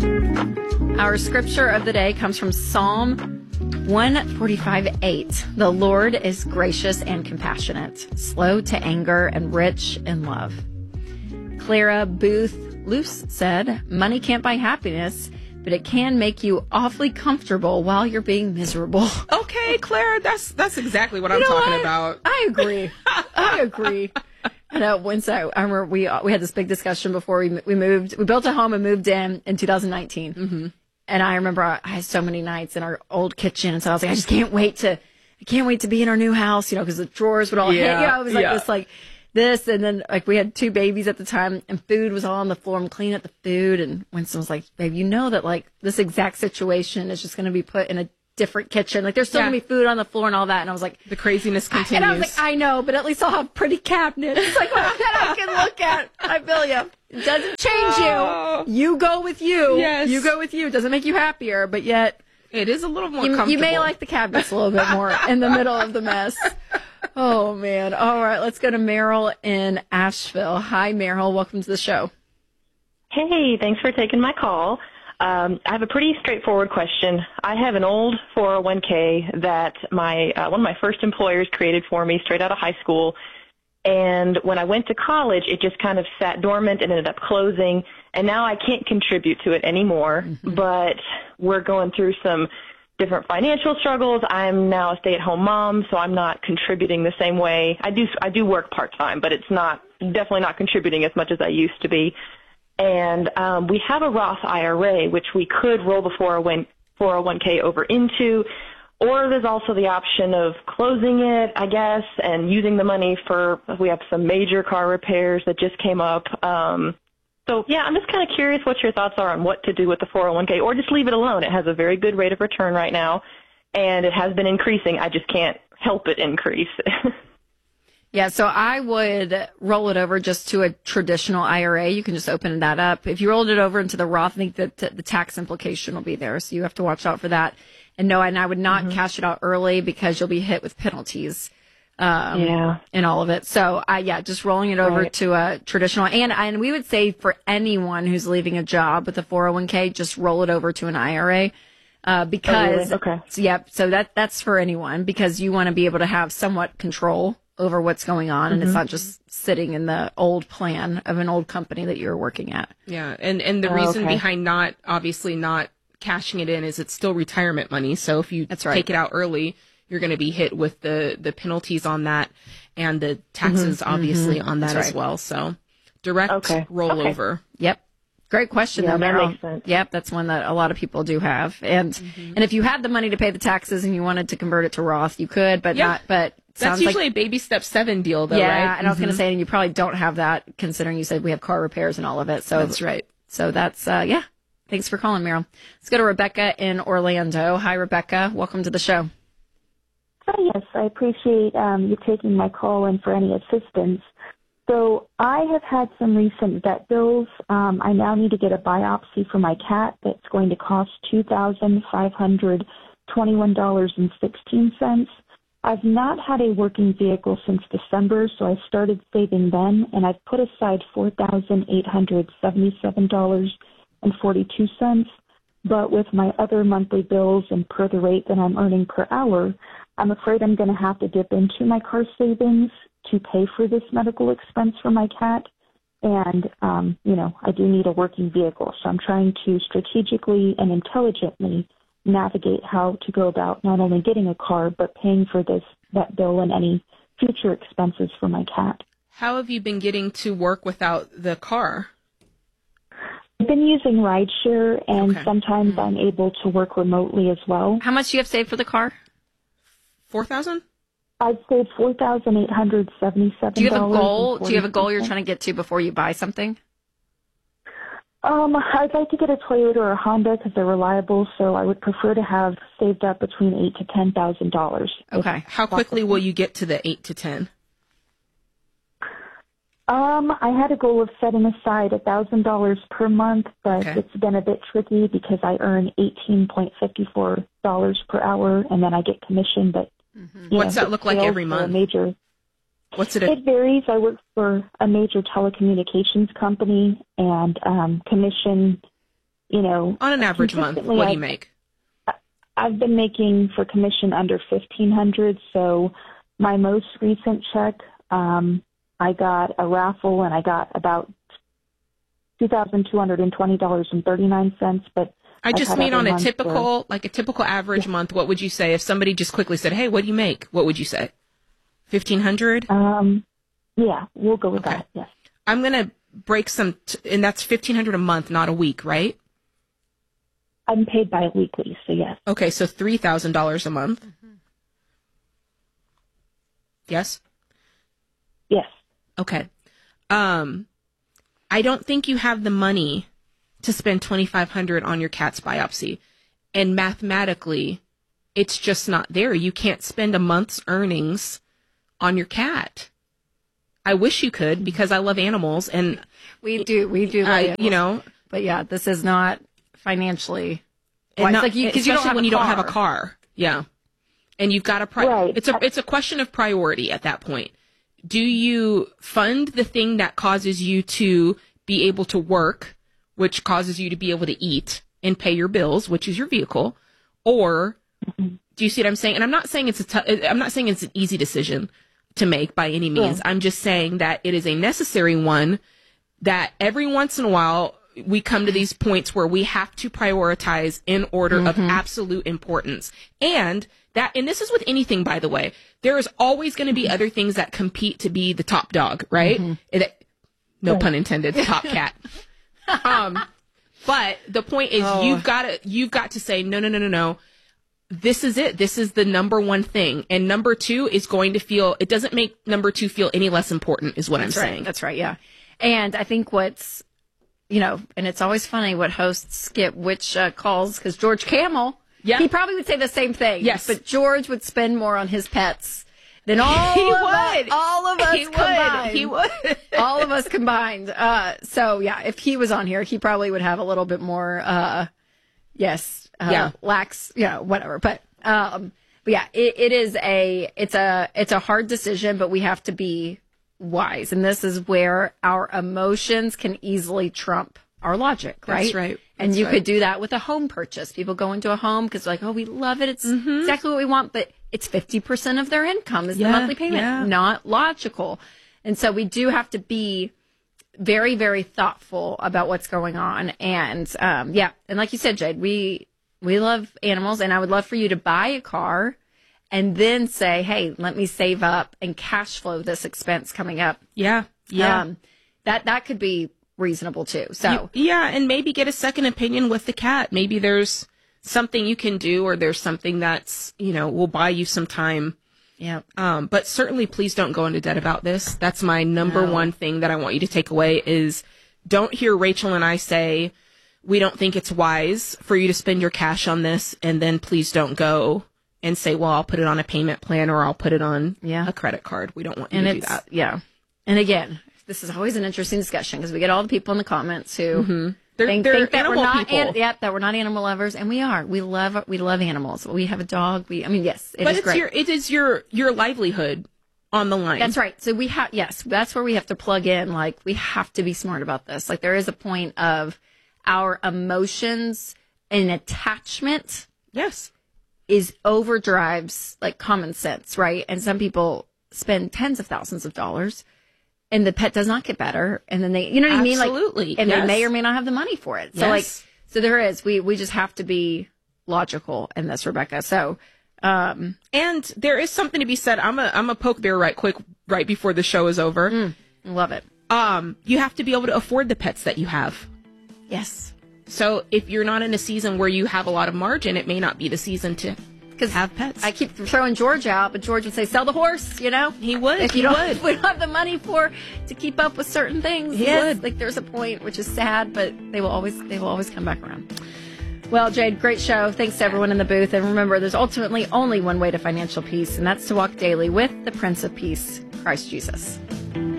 Our scripture of the day comes from Psalm 145:8. The Lord is gracious and compassionate, slow to anger and rich in love. Clara Booth Luce said, money can't buy happiness, but it can make you awfully comfortable while you're being miserable. Okay, Clara, that's exactly what I'm talking about. I agree. I agree. Wednesday, I remember we had this big discussion before we moved. We built a home and moved in 2019. Mm-hmm. And I remember I had so many nights in our old kitchen. And so I was like, I can't wait to be in our new house, because the drawers would all hit. It was like this. And then we had 2 babies at the time and food was all on the floor. I'm cleaning up the food. And Winston was like, babe, that this exact situation is just going to be put in a different kitchen. There's still going to be food on the floor and all that. And I was like, the craziness continues. And I was like, I know, but at least I'll have pretty cabinets. It's that I can look at. I feel you. It doesn't change you. You go with you. Yes. You go with you. It doesn't make you happier, but yet it is a little more comfortable. You may like the cabinets a little bit more in the middle of the mess. Oh, man. All right. Let's go to Meryl in Asheville. Hi, Meryl. Welcome to the show. Hey, thanks for taking my call. I have a pretty straightforward question. I have an old 401k that one of my first employers created for me straight out of high school. And when I went to college, it just kind of sat dormant and ended up closing. And now I can't contribute to it anymore. Mm-hmm. But we're going through some different financial struggles. I'm now a stay-at-home mom, so I'm not contributing the same way. I do work part-time, but it's definitely not contributing as much as I used to be. And we have a Roth IRA, which we could roll the 401k over into, or there's also the option of closing it, I guess, and using the money we have some major car repairs that just came up. So, I'm just kind of curious what your thoughts are on what to do with the 401k, or just leave it alone. It has a very good rate of return right now, and it has been increasing. I just can't help it increase. Yeah, so I would roll it over just to a traditional IRA. You can just open that up. If you rolled it over into the Roth, I think that the tax implication will be there, so you have to watch out for that. And no, and I would not cash it out early because you'll be hit with penalties in all of it. So, just rolling it over to a traditional. And we would say for anyone who's leaving a job with a 401k, just roll it over to an IRA. Because, so that's for anyone, because you want to be able to have somewhat control over what's going on, and it's not just sitting in the old plan of an old company that you're working at. Yeah, and the reason behind not cashing it in is it's still retirement money. So if you take it out early, you're going to be hit with the penalties on that and the taxes obviously on that as well. So direct rollover. Yep. Great question, though, that Meryl. makes sense. Yep, that's one that a lot of people do have. And if you had the money to pay the taxes and you wanted to convert it to Roth, you could, but not. But that's usually a baby step 7 deal, though, right? Yeah, and I was going to say, and you probably don't have that, considering you said we have car repairs and all of it. So that's right. So that's Thanks for calling, Meryl. Let's go to Rebecca in Orlando. Hi, Rebecca. Welcome to the show. Hi, yes, I appreciate you taking my call and for any assistance. So I have had some recent vet bills. I now need to get a biopsy for my cat that's going to cost $2,521.16. I've not had a working vehicle since December, so I started saving then, and I've put aside $4,877.42. But with my other monthly bills and per the rate that I'm earning per hour, I'm afraid I'm going to have to dip into my car savings to pay for this medical expense for my cat. And, I do need a working vehicle. So I'm trying to strategically and intelligently navigate how to go about not only getting a car, but paying for that bill and any future expenses for my cat. How have you been getting to work without the car? I've been using rideshare, and sometimes I'm able to work remotely as well. How much do you have saved for the car? $4,000? I'd saved $4,877. Do you have a goal? Do you have a goal you're trying to get to before you buy something? I'd like to get a Toyota or a Honda because they're reliable, so I would prefer to have saved up between $8,000 to $10,000. Okay. How quickly will you get to the 8 to 10? I had a goal of setting aside $1,000 per month, but it's been a bit tricky because I earn $18.54 per hour, and then I get commission. But what's that look like every month? It varies. I work for a major telecommunications company, and commission On an average month, what do you make? I've been making for commission under $1,500. So my most recent check, I got a raffle and I got about $2,220.39. But I just mean on a typical average month. What would you say if somebody just quickly said, "Hey, what do you make?" What would you say? 1,500? Yeah, we'll go with that. Yes. I'm gonna break some, and that's 1,500 a month, not a week, right? I'm paid bi-weekly, so yes. Okay, so $3,000 a month. Mm-hmm. Yes? Yes. Okay. I don't think you have the money to spend $2,500 on your cat's biopsy. And mathematically, it's just not there. You can't spend a month's earnings on your cat. I wish you could, because I love animals, and we do love animals. But yeah, this is not financially, especially when you don't have a car. Yeah, and you've got right. It's a question of priority at that point. Do you fund the thing that causes you to be able to work, which causes you to be able to eat and pay your bills, which is your vehicle, or do you see what I'm saying? And I'm not saying it's an easy decision to make by any means. Yeah. I'm just saying that it is a necessary one, that every once in a while we come to these points where we have to prioritize in order of absolute importance. And this is with anything, by the way, there is always going to be other things that compete to be the top dog, right? No pun intended, top cat. But the point is, you've got to say, no. This is it. This is the number one thing. And number two is going to it doesn't make number two feel any less important, is what I'm saying. That's right. Yeah. And I think what's, and it's always funny what hosts get which calls, because George Camel, he probably would say the same thing. Yes. But George would spend more on his pets than all of us combined. He would. All of us combined. So yeah, if he was on here, he probably would have a little bit more, lax, whatever. But yeah, it's a hard decision, but we have to be wise. And this is where our emotions can easily trump our logic, right? That's right. And you could do that with a home purchase. People go into a home because like, oh, we love it. It's exactly what we want, but it's 50% of their income is the monthly payment. Yeah. Not logical. And so we do have to be very, very thoughtful about what's going on. And and like you said, Jade, we love animals, and I would love for you to buy a car and then say, hey, let me save up and cash flow this expense coming up. Yeah. That could be reasonable too. So and maybe get a second opinion with the cat. Maybe there's something you can do, or there's something that's, will buy you some time. Yeah. But certainly please don't go into debt about this. That's my number one thing that I want you to take away is don't hear Rachel and I say, we don't think it's wise for you to spend your cash on this. And then please don't go and say, well, I'll put it on a payment plan, or I'll put it on a credit card. We don't want you to do that. Yeah. And again, this is always an interesting discussion because we get all the people in the comments who think that animal we're not people. That we're not animal lovers, and we are. We love animals. We have a dog. Yes, it is great. It is your livelihood on the line. That's right. So we have that's where we have to plug in. Like, we have to be smart about this. Like, there is a point of our emotions and attachment. Yes. Is overdrives like common sense, right? And some people spend tens of thousands of dollars and the pet does not get better. And then they, you know what I mean? Absolutely. And they may or may not have the money for it. So so there is, we just have to be logical in this, Rebecca. So, and there is something to be said. I'm a poke bear right quick, right before the show is over. Love it. You have to be able to afford the pets that you have. Yes. So if you're not in a season where you have a lot of margin, it may not be the season to have pets. I keep throwing George out, but George would say, sell the horse, He would. If we don't have the money to keep up with certain things. He would. Like, there's a point, which is sad, but they will always come back around. Well, Jade, great show. Thanks to everyone in the booth. And remember, there's ultimately only one way to financial peace, and that's to walk daily with the Prince of Peace, Christ Jesus.